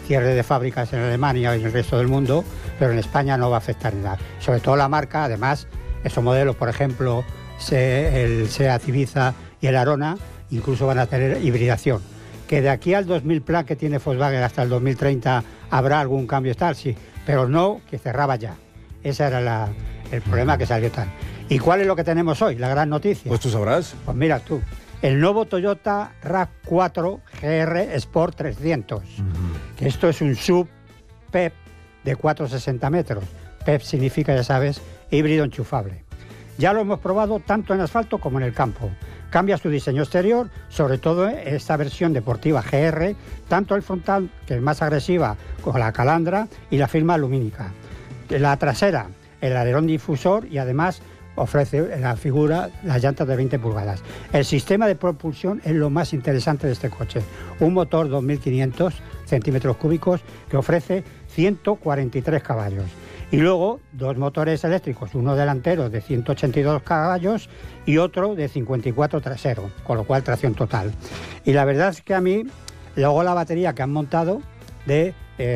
cierre de fábricas en Alemania y en el resto del mundo, pero en España no va a afectar nada. Sobre todo la marca, además, esos modelos, por ejemplo, el SEAT Ibiza y el Arona, incluso van a tener hibridación. Que de aquí al 2000 plan que tiene Volkswagen hasta el 2030 habrá algún cambio tal, sí, pero no que cerraba ya. Ese era el problema que salió tal. ¿Y cuál es lo que tenemos hoy? La gran noticia. Pues tú sabrás. Pues mira tú, el nuevo Toyota RAV4 GR Sport 300, que esto es un sub PEP de 460 metros. PEP significa, ya sabes, híbrido enchufable. Ya lo hemos probado tanto en asfalto como en el campo. Cambia su diseño exterior, sobre todo esta versión deportiva GR, tanto el frontal, que es más agresiva, con la calandra y la firma lumínica. La trasera, el alerón difusor y además ofrece en la figura las llantas de 20 pulgadas. El sistema de propulsión es lo más interesante de este coche. Un motor 2.500 centímetros cúbicos que ofrece 143 caballos. Y luego dos motores eléctricos, uno delantero de 182 caballos y otro de 54 trasero, con lo cual tracción total. Y la verdad es que a mí, luego la batería que han montado de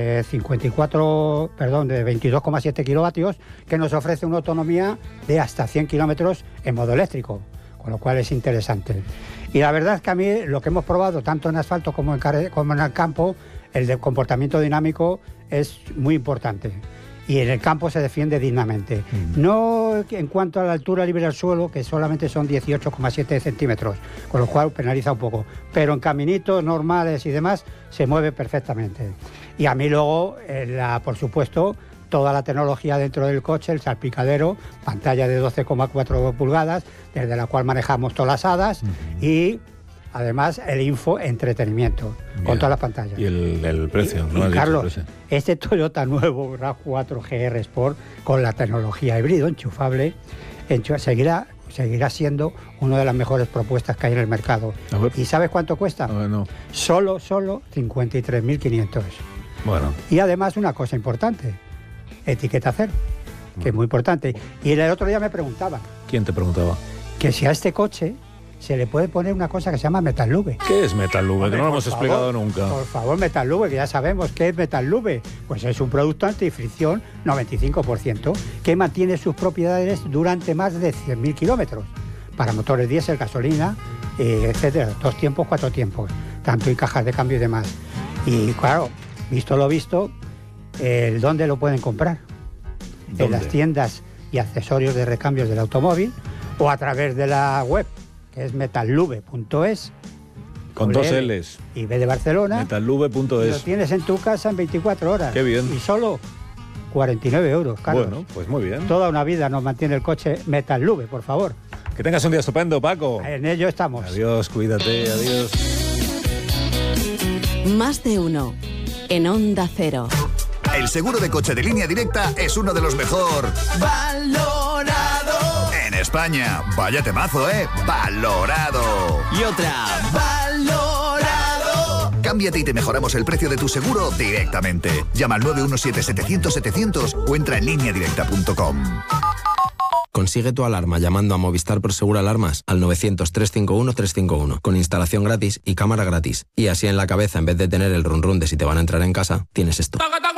22,7 kilovatios, que nos ofrece una autonomía de hasta 100 kilómetros en modo eléctrico, con lo cual es interesante. Y la verdad es que a mí lo que hemos probado tanto en asfalto como en el campo, el de comportamiento dinámico es muy importante. Y en el campo se defiende dignamente. No en cuanto a la altura libre al suelo, que solamente son 18,7 centímetros, con lo cual penaliza un poco. Pero en caminitos normales y demás se mueve perfectamente. Y a mí luego, por supuesto, toda la tecnología dentro del coche, el salpicadero, pantalla de 12,4 pulgadas, desde la cual manejamos todas las hadas y además el info entretenimiento. Bien. Con todas las pantallas. Y el precio, ¿no? Y Carlos, este Toyota nuevo RAV4 GR Sport con la tecnología híbrido enchufable seguirá siendo una de las mejores propuestas que hay en el mercado. ¿Y sabes cuánto cuesta? No. Solo 53.500. Bueno. Y además una cosa importante, etiqueta cero, que es muy importante. Y el otro día me preguntaban. ¿Quién te preguntaba? Que si a este coche se le puede poner una cosa que se llama Metalube. ¿Qué es Metalube? Que no lo hemos explicado nunca. Por favor, Metalube, que ya sabemos qué es Metalube. Pues es un producto antifricción 95% que mantiene sus propiedades durante más de 100.000 kilómetros para motores diésel, gasolina, etcétera. 2 tiempos, 4 tiempos, tanto y cajas de cambio y demás. Y claro, visto lo visto, ¿dónde lo pueden comprar? ¿Dónde? En las tiendas y accesorios de recambios del automóvil o a través de la web, que es metallube.es. Con 2 L's. Y B de Barcelona. Metallube.es. Lo tienes en tu casa en 24 horas. Qué bien. Y solo 49 euros, Carlos. Bueno, pues muy bien. Toda una vida nos mantiene el coche Metallube, por favor. Que tengas un día estupendo, Paco. En ello estamos. Adiós, cuídate, adiós. Más de uno. En Onda Cero. El seguro de coche de Línea Directa es uno de los mejor valorado en España. Vaya temazo, valorado. Y otra, valorado. Cámbiate y te mejoramos el precio de tu seguro directamente. Llama al 917-700-700 o entra en lineadirecta.com. Consigue tu alarma llamando a Movistar Prosegur Alarmas al 900-351-351 con instalación gratis y cámara gratis. Y así en la cabeza, en vez de tener el run run de si te van a entrar en casa, tienes esto.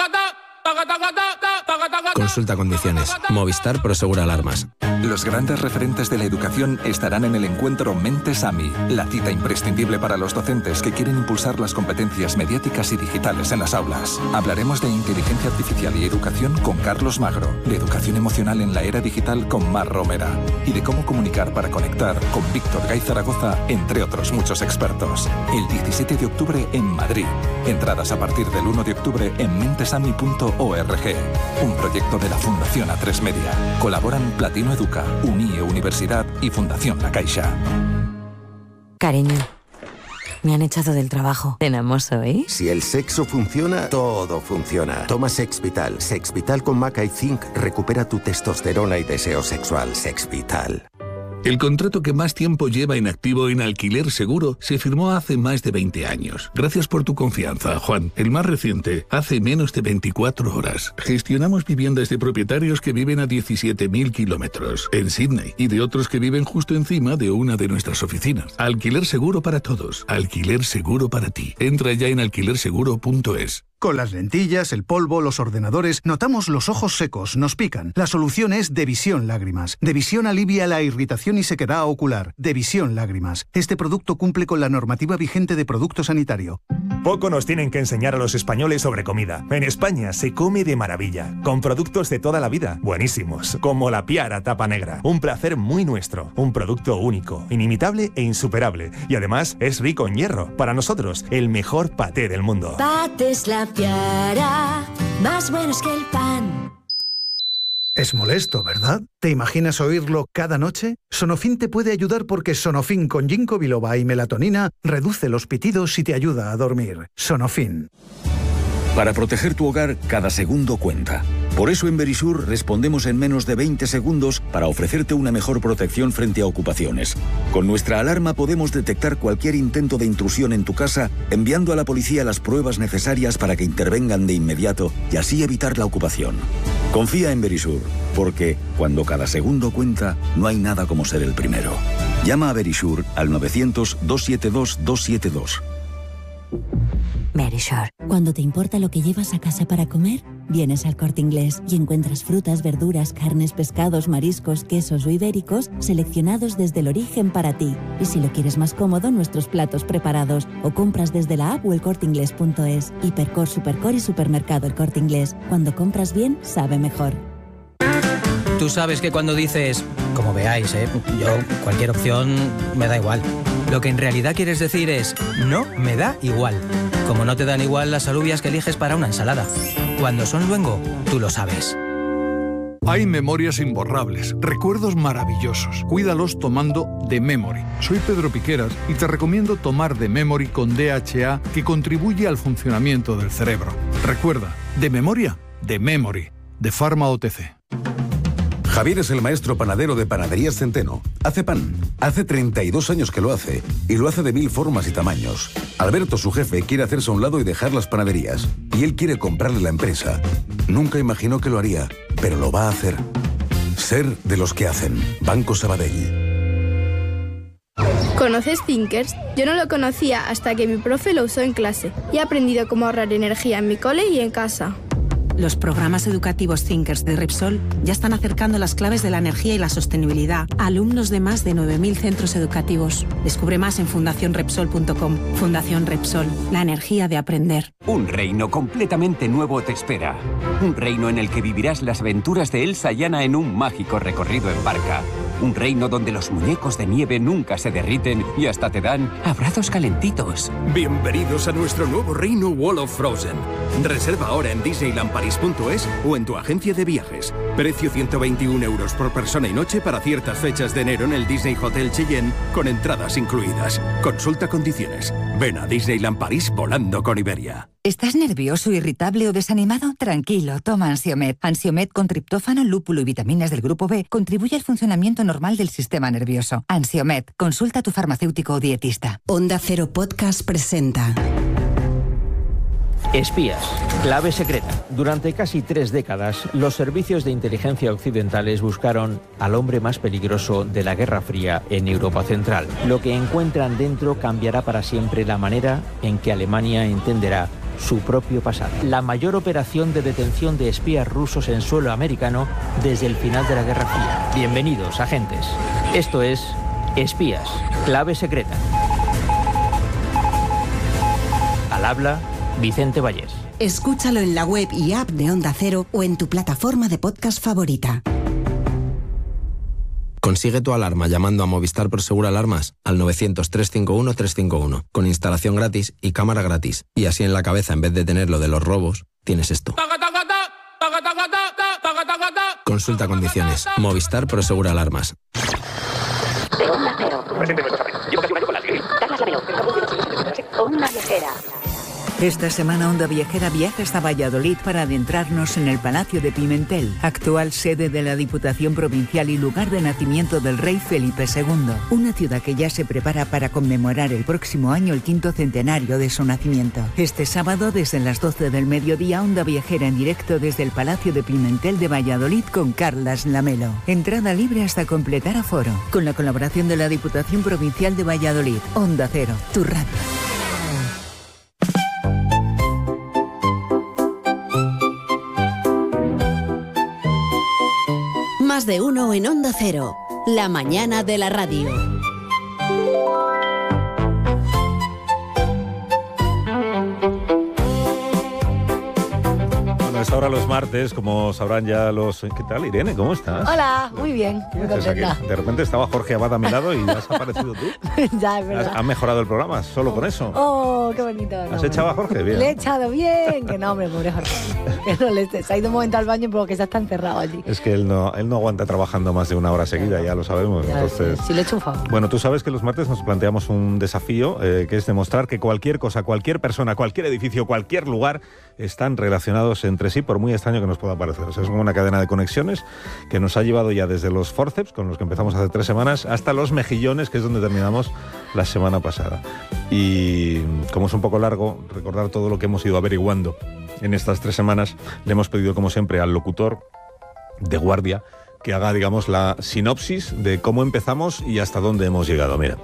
Consulta condiciones. Movistar Prosegur Alarmas. Los grandes referentes de la educación estarán en el encuentro Mentes AMI, la cita imprescindible para los docentes que quieren impulsar las competencias mediáticas y digitales en las aulas. Hablaremos de inteligencia artificial y educación con Carlos Magro, de educación emocional en la era digital con Mar Romera y de cómo comunicar para conectar con Víctor Gay Zaragoza, entre otros muchos expertos. El 17 de octubre en Madrid. Entradas a partir del 1 de octubre en mentesami.org. Un proyecto de la Fundación A3 Media. Colaboran Platino Educa, UNIE Universidad y Fundación La Caixa. Cariño, me han echado del trabajo. ¿Cenamos hoy? Si el sexo funciona, todo funciona. Toma Sexvital. Sexvital con maca y zinc recupera tu testosterona y deseo sexual. Sexvital. El contrato que más tiempo lleva en activo en Alquiler Seguro se firmó hace más de 20 años. Gracias por tu confianza, Juan. El más reciente, hace menos de 24 horas. Gestionamos viviendas de propietarios que viven a 17.000 kilómetros en Sydney y de otros que viven justo encima de una de nuestras oficinas. Alquiler Seguro para todos. Alquiler Seguro para ti. Entra ya en alquilerseguro.es. Con las lentillas, el polvo, los ordenadores, notamos los ojos secos, nos pican. La solución es Devisión Lágrimas. Devisión alivia la irritación y sequedad ocular. Devisión Lágrimas. Este producto cumple con la normativa vigente de producto sanitario. Poco nos tienen que enseñar a los españoles sobre comida. En España se come de maravilla, con productos de toda la vida, buenísimos, como la Piara tapa negra. Un placer muy nuestro, un producto único, inimitable e insuperable. Y además es rico en hierro. Para nosotros, el mejor paté del mundo. Patés La Piara, más buenos que el pan. Es molesto, ¿verdad? ¿Te imaginas oírlo cada noche? Sonofin te puede ayudar porque Sonofin con ginkgo biloba y melatonina reduce los pitidos y te ayuda a dormir. Sonofin. Para proteger tu hogar, cada segundo cuenta. Por eso en Verisur respondemos en menos de 20 segundos para ofrecerte una mejor protección frente a ocupaciones. Con nuestra alarma podemos detectar cualquier intento de intrusión en tu casa, enviando a la policía las pruebas necesarias para que intervengan de inmediato y así evitar la ocupación. Confía en Verisur, porque cuando cada segundo cuenta, no hay nada como ser el primero. Llama a Verisur al 900-272-272. Verisur. Cuando te importa lo que llevas a casa para comer, vienes al Corte Inglés y encuentras frutas, verduras, carnes, pescados, mariscos, quesos o ibéricos seleccionados desde el origen para ti. Y si lo quieres más cómodo, nuestros platos preparados o compras desde la app o elcorteinglés.es. Hipercor, Supercor y Supermercado El Corte Inglés. Cuando compras bien, sabe mejor. Tú sabes que cuando dices, como veáis, yo cualquier opción me da igual. Lo que en realidad quieres decir es, no me da igual. Como no te dan igual las alubias que eliges para una ensalada. Cuando son luengo, tú lo sabes. Hay memorias imborrables, recuerdos maravillosos. Cuídalos tomando The Memory. Soy Pedro Piqueras y te recomiendo tomar The Memory con DHA, que contribuye al funcionamiento del cerebro. Recuerda, de memoria, The Memory, de Pharma OTC. Javier es el maestro panadero de Panaderías Centeno. Hace pan. Hace 32 años que lo hace. Y lo hace de 1000 formas y tamaños. Alberto, su jefe, quiere hacerse a un lado y dejar las panaderías. Y él quiere comprarle la empresa. Nunca imaginó que lo haría, pero lo va a hacer. Ser de los que hacen. Banco Sabadell. ¿Conoces Thinkers? Yo no lo conocía hasta que mi profe lo usó en clase. Y he aprendido cómo ahorrar energía en mi cole y en casa. Los programas educativos Thinkers de Repsol ya están acercando las claves de la energía y la sostenibilidad a alumnos de más de 9.000 centros educativos. Descubre más en fundacionrepsol.com. Fundación Repsol, la energía de aprender. Un reino completamente nuevo te espera. Un reino en el que vivirás las aventuras de Elsa y Anna en un mágico recorrido en barca. Un reino donde los muñecos de nieve nunca se derriten y hasta te dan abrazos calentitos. Bienvenidos a nuestro nuevo reino Wall of Frozen. Reserva ahora en disneylandparis.es o en tu agencia de viajes. Precio 121 euros por persona y noche para ciertas fechas de enero en el Disney Hotel Cheyenne, con entradas incluidas. Consulta condiciones. Ven a Disneyland París volando con Iberia. ¿Estás nervioso, irritable o desanimado? Tranquilo, toma Ansiomed. Ansiomed con triptófano, lúpulo y vitaminas del grupo B contribuye al funcionamiento normal del sistema nervioso. Ansiomed, consulta a tu farmacéutico o dietista. Onda Cero Podcast presenta Espías, clave secreta. Durante casi 3 décadas, los servicios de inteligencia occidentales buscaron al hombre más peligroso de la Guerra Fría en Europa Central. Lo que encuentran dentro cambiará para siempre la manera en que Alemania entenderá su propio pasado. La mayor operación de detención de espías rusos en suelo americano desde el final de la Guerra Fría. Bienvenidos, agentes. Esto es Espías, clave secreta. Al habla Vicente Vallés. Escúchalo en la web y app de Onda Cero o en tu plataforma de podcast favorita. Consigue tu alarma llamando a Movistar Prosegur Alarmas al 900-351-351, con instalación gratis y cámara gratis. Y así en la cabeza, en vez de tener lo de los robos, tienes esto. Consulta condiciones. Movistar Prosegur Alarmas. Onda Cero. Onda Viajera. Esta semana Onda Viajera viaja hasta Valladolid para adentrarnos en el Palacio de Pimentel, actual sede de la Diputación Provincial y lugar de nacimiento del rey Felipe II. Una ciudad que ya se prepara para conmemorar el próximo año el 5º centenario de su nacimiento. Este sábado, desde las 12 del mediodía, Onda Viajera en directo desde el Palacio de Pimentel de Valladolid con Carlas Lamelo. Entrada libre hasta completar aforo. Con la colaboración de la Diputación Provincial de Valladolid. Onda Cero, tu radio. Más de uno en Onda Cero. La mañana de la radio. Es ahora los martes, como sabrán ya los... ¿Qué tal, Irene? ¿Cómo estás? Hola, muy bien, muy contenta. De repente estaba Jorge Abad a mi lado y has aparecido tú. Ya, es verdad. ¿Has mejorado el programa solo con eso? Oh, qué bonito. ¿Has echado a Jorge? Bien. Le he echado bien. Que no, hombre, pobre Jorge. Que no se ha ido un momento al baño porque se está encerrado allí. Es que él no aguanta trabajando más de una hora seguida, ya lo sabemos. Ya, entonces... Sí, le he hecho un favor. Bueno, tú sabes que los martes nos planteamos un desafío que es demostrar que cualquier cosa, cualquier persona, cualquier edificio, cualquier lugar están relacionados entre sí, por muy extraño que nos pueda parecer. O sea, es como una cadena de conexiones que nos ha llevado ya desde los forceps, con los que empezamos hace 3 semanas, hasta los mejillones, que es donde terminamos la semana pasada. Y como es un poco largo recordar todo lo que hemos ido averiguando en estas 3 semanas, le hemos pedido, como siempre, al locutor de guardia que haga, digamos, la sinopsis de cómo empezamos y hasta dónde hemos llegado. Mira.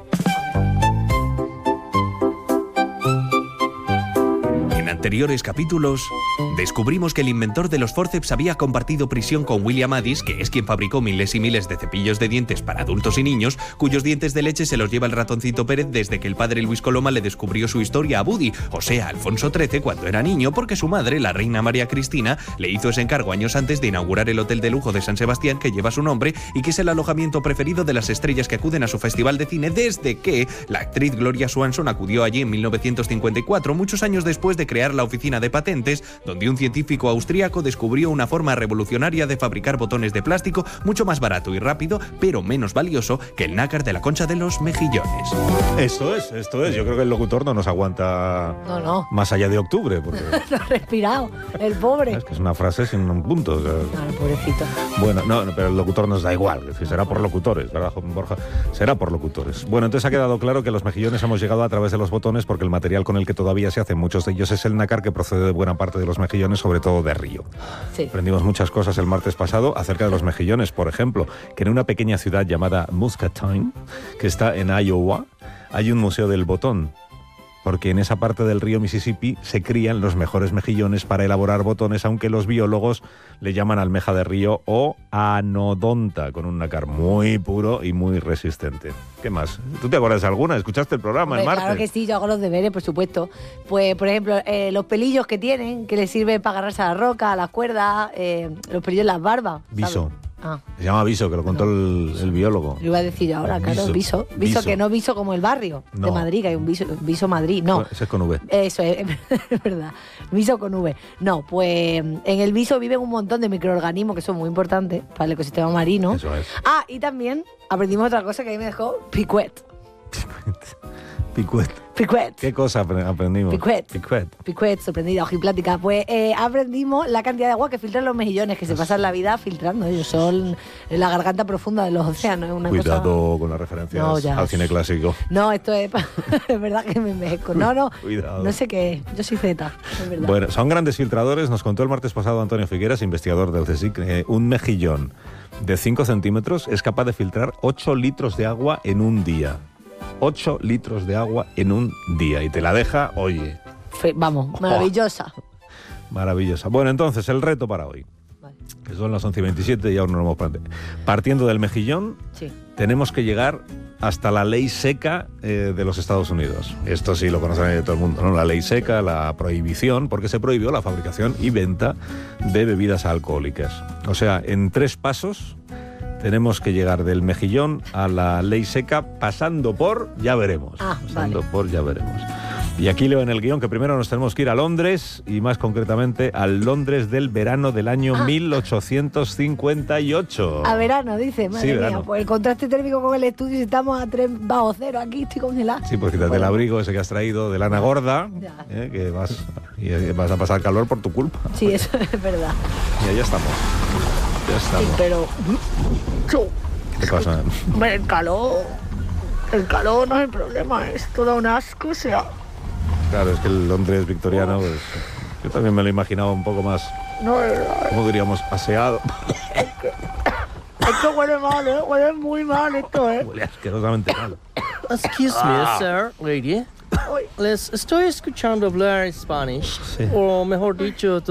En anteriores capítulos, descubrimos que el inventor de los forceps había compartido prisión con William Addis, que es quien fabricó miles y miles de cepillos de dientes para adultos y niños, cuyos dientes de leche se los lleva el ratoncito Pérez desde que el padre Luis Coloma le descubrió su historia a Buddy, o sea, Alfonso XIII, cuando era niño, porque su madre, la reina María Cristina, le hizo ese encargo años antes de inaugurar el hotel de lujo de San Sebastián, que lleva su nombre y que es el alojamiento preferido de las estrellas que acuden a su festival de cine desde que la actriz Gloria Swanson acudió allí en 1954, muchos años después de crear la oficina de patentes, donde un científico austríaco descubrió una forma revolucionaria de fabricar botones de plástico mucho más barato y rápido, pero menos valioso que el nácar de la concha de los mejillones. Esto es. Yo creo que el locutor no nos aguanta más allá de octubre. Porque... No ha respirado, el pobre. Es que es una frase sin un punto. O sea... Claro, pobrecito. Bueno, no, pero el locutor nos da igual. Es decir, será por locutores, ¿verdad, Borja? Será por locutores. Bueno, entonces ha quedado claro que los mejillones hemos llegado a través de los botones porque el material con el que todavía se hacen muchos de ellos es el nácar, que procede de buena parte de los mejillones, sobre todo de río. Sí. Aprendimos muchas cosas el martes pasado acerca de los mejillones. Por ejemplo, que en una pequeña ciudad llamada Muscatine, que está en Iowa, hay un museo del botón, porque en esa parte del río Mississippi se crían los mejores mejillones para elaborar botones, aunque los biólogos le llaman almeja de río o anodonta, con un nácar muy puro y muy resistente. ¿Qué más? ¿Tú te acuerdas de alguna? ¿Escuchaste el programa el martes? Claro que sí, yo hago los deberes, por supuesto. Pues, por ejemplo, los pelillos que tienen, que les sirven para agarrarse a la roca, a las cuerdas, los pelillos en las barbas. Viso. Ah. Se llama viso, que lo contó el biólogo. Lo iba a decir yo ahora, claro, viso, que no viso como el barrio de Madrid, que hay un viso Madrid, no. Ese es con V. Eso es verdad, viso con V. No, pues en el viso viven un montón de microorganismos que son muy importantes para el ecosistema marino. Eso es. Ah, y también aprendimos otra cosa que a mí me dejó picuet. Picuet. ¿Qué cosa aprendimos? Picuet, sorprendida, ojiplática. Pues aprendimos la cantidad de agua que filtran los mejillones, que se pasan la vida filtrando. Ellos son la garganta profunda de los océanos. Es una Cuidado cosa... con las referencias al cine clásico. No, esto es... es verdad que me envejezco. No. Cuidado. No sé qué es. Yo soy Z, es verdad. Bueno, son grandes filtradores. Nos contó el martes pasado Antonio Figueras, investigador del CSIC, un mejillón de 5 centímetros es capaz de filtrar 8 litros de agua en un día. 8 litros de agua en un día. Y te la deja, oye. Vamos, maravillosa. Maravillosa. Bueno, entonces, el reto para hoy. Vale. Que son las 11:27 y aún no lo hemos planteado. Partiendo del mejillón, tenemos que llegar hasta la ley seca de los Estados Unidos. Esto sí lo conocen todo el mundo, ¿no? La ley seca, la prohibición, porque se prohibió la fabricación y venta de bebidas alcohólicas. O sea, en 3 pasos... tenemos que llegar del mejillón a la ley seca pasando por ya veremos. Por ya veremos. Y aquí leo en el guión que primero nos tenemos que ir a Londres y más concretamente al Londres del verano del año 1858. A verano, dice, madre mía. Verano. Pues el contraste térmico con el estudio, si estamos a 3 bajo cero, aquí estoy congelada. Sí, pues quítate el abrigo ese que has traído de lana gorda, que vas a pasar calor por tu culpa. Sí, eso es verdad. Y allá estamos. Ya estamos. Sí, pero... ¿Qué pasa? El calor no es el problema, es todo un asco, o sea... Claro, es que el Londres victoriano, pues, yo también me lo imaginaba un poco más, no, ¿cómo diríamos? Aseado. Esto huele mal, huele muy mal esto, Huele asquerosamente mal. Excuse me, sir, lady. Les estoy escuchando hablar Spanish, o mejor dicho,